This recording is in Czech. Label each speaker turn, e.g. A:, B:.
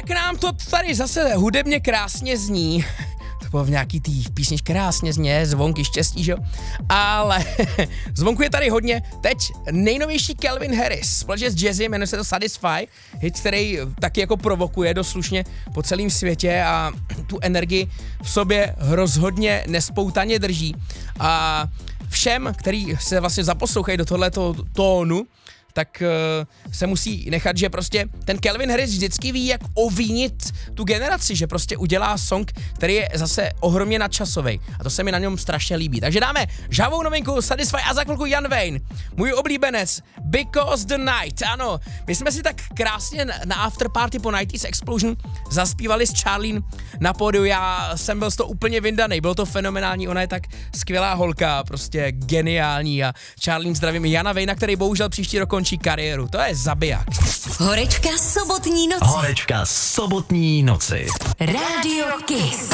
A: Jak nám to tady zase hudebně krásně zní, to bylo v nějaký tý písničce krásně zně, zvonky štěstí, že jo? Ale zvonku je tady hodně. Teď nejnovější Calvin Harris společně s Jazzy, jmenuje se to Satisfy, hit, který taky jako provokuje dost slušně po celém světě a tu energii v sobě rozhodně nespoutaně drží. A všem, který se vlastně zaposlouchají do tohoto tónu, tak se musí nechat, že prostě ten Calvin Harris vždycky ví, jak ovínit tu generaci, že prostě udělá song, který je zase ohromně nadčasovej. A to se mi na něm strašně líbí. Takže dáme žavou novinku Satisfy a za chvilku Jan Wayne, můj oblíbenec, Because the Night. Ano, my jsme si tak krásně na afterparty po 90s Explosion zaspívali s Charlene na pódiu. Já jsem byl z toho úplně vyndanej, bylo to fenomenální, ona je tak skvělá holka, prostě geniální a Charlene zdravím i Jana Wayna, který bohužel příští rok končí kariéru. To je zabiják.
B: Horečka sobotní noci.
C: Horečka sobotní noci.
B: Radio Kiss.